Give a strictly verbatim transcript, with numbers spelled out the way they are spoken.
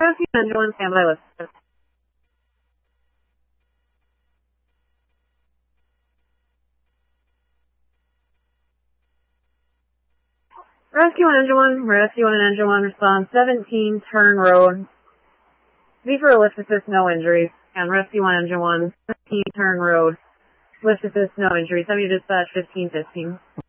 Rescue Engine one, standby list. Rescue one, Engine one, Rescue one, Engine one, respond seventeen, turn road. V for lift assist, no injuries. And Rescue one, Engine one, seventeen, turn road. Lift assist, no injuries. W dispatch fifteen fifteen.